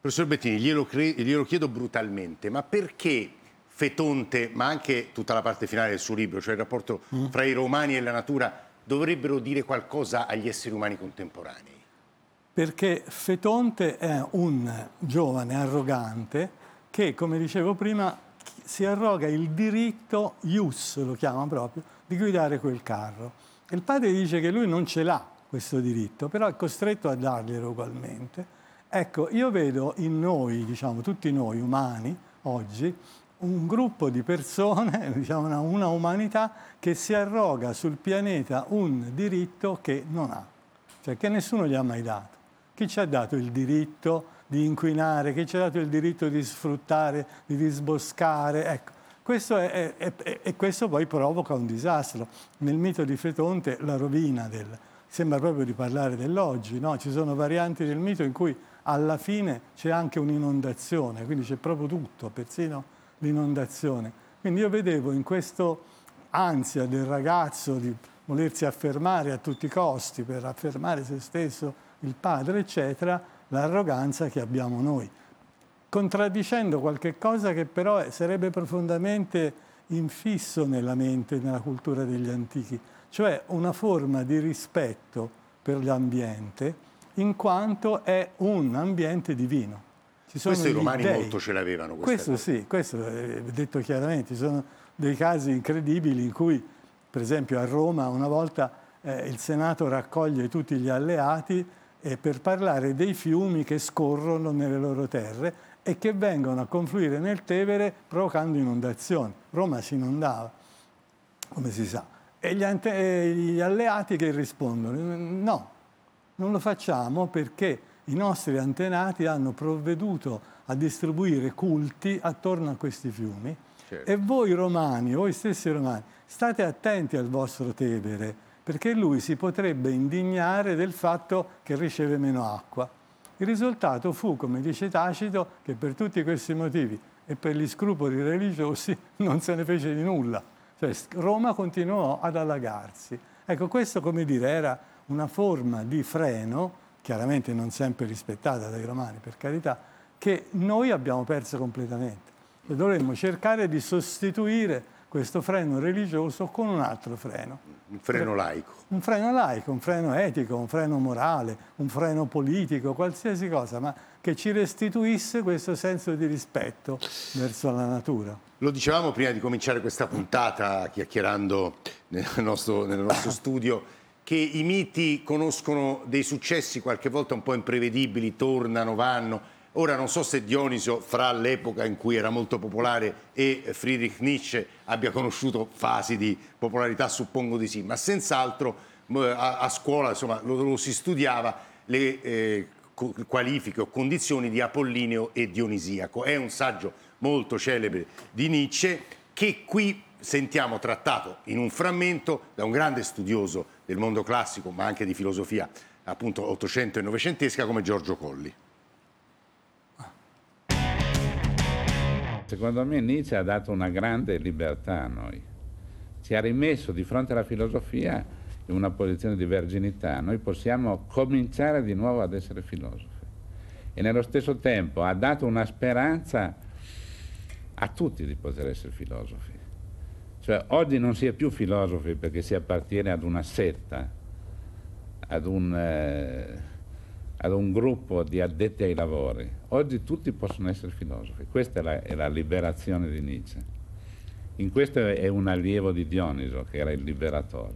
Professor Bettini, glielo chiedo brutalmente, ma perché Fetonte, ma anche tutta la parte finale del suo libro, cioè il rapporto fra i romani e la natura, dovrebbero dire qualcosa agli esseri umani contemporanei? Perché Fetonte è un giovane arrogante che, come dicevo prima, si arroga il diritto, ius lo chiama proprio, di guidare quel carro. Il padre dice che lui non ce l'ha questo diritto, però è costretto a darglielo ugualmente. Ecco, io vedo in noi, diciamo, tutti noi umani, oggi, un gruppo di persone, diciamo una umanità, che si arroga sul pianeta un diritto che non ha, cioè che nessuno gli ha mai dato. Chi ci ha dato il diritto di inquinare? Chi ci ha dato il diritto di sfruttare, di disboscare? Ecco, questo e questo poi provoca un disastro. Nel mito di Fetonte la rovina sembra proprio di parlare dell'oggi, no? Ci sono varianti del mito in cui alla fine c'è anche un'inondazione, quindi c'è proprio tutto, persino l'inondazione. Quindi io vedevo in questo ansia del ragazzo di volersi affermare a tutti i costi per affermare se stesso, il padre, eccetera, l'arroganza che abbiamo noi, contraddicendo qualche cosa che però sarebbe profondamente infisso nella mente, nella cultura degli antichi, cioè una forma di rispetto per l'ambiente in quanto è un ambiente divino. Questo i romani molto ce l'avevano. Questo sì, questo è detto chiaramente. Ci sono dei casi incredibili in cui, per esempio a Roma, una volta il Senato raccoglie tutti gli alleati per parlare dei fiumi che scorrono nelle loro terre e che vengono a confluire nel Tevere provocando inondazioni. Roma si inondava, come si sa. E gli alleati che rispondono? No, non lo facciamo perché i nostri antenati hanno provveduto a distribuire culti attorno a questi fiumi. Certo. E voi romani, voi stessi romani, state attenti al vostro Tevere, perché lui si potrebbe indignare del fatto che riceve meno acqua. Il risultato fu, come dice Tacito, che per tutti questi motivi e per gli scrupoli religiosi non se ne fece di nulla. Cioè Roma continuò ad allagarsi. Ecco, questo, come dire, era una forma di freno, chiaramente non sempre rispettata dai romani, per carità, che noi abbiamo perso completamente. E dovremmo cercare di sostituire questo freno religioso con un altro freno. Un freno laico. Un freno laico, un freno etico, un freno morale, un freno politico, qualsiasi cosa, ma che ci restituisse questo senso di rispetto verso la natura. Lo dicevamo prima di cominciare questa puntata, chiacchierando nel nostro studio, che i miti conoscono dei successi qualche volta un po' imprevedibili, tornano, vanno. Ora non so se Dionisio, fra l'epoca in cui era molto popolare e Friedrich Nietzsche, abbia conosciuto fasi di popolarità, suppongo di sì, ma senz'altro a scuola insomma, lo si studiava le qualifiche o condizioni di Apollineo e Dionisiaco. È un saggio molto celebre di Nietzsche che qui sentiamo trattato in un frammento da un grande studioso del mondo classico, ma anche di filosofia appunto ottocento e novecentesca come Giorgio Colli. Secondo me Nietzsche ha dato una grande libertà a noi, ci ha rimesso di fronte alla filosofia in una posizione di verginità. Noi possiamo cominciare di nuovo ad essere filosofi e nello stesso tempo ha dato una speranza a tutti di poter essere filosofi. Cioè oggi non si è più filosofi perché si appartiene ad una setta, ad un gruppo di addetti ai lavori. Oggi tutti possono essere filosofi. Questa è la liberazione di Nietzsche. In questo è un allievo di Dioniso, che era il liberatore.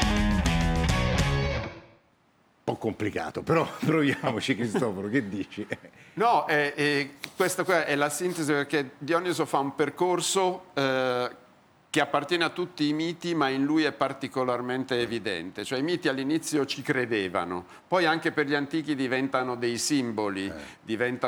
Un po' complicato, però proviamoci, Cristoforo, che dici? No, questa qua è la sintesi, perché Dioniso fa un percorso che appartiene a tutti i miti, ma in lui è particolarmente evidente. Cioè i miti all'inizio ci credevano, poi anche per gli antichi diventano dei simboli, diventano